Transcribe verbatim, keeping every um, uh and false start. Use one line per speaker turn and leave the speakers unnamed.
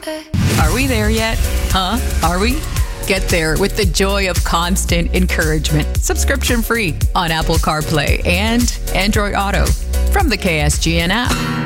okay.
Are we there yet? Huh? Are we? Get there with the joy of constant encouragement. Subscription free on Apple CarPlay and Android Auto from the K S G N app.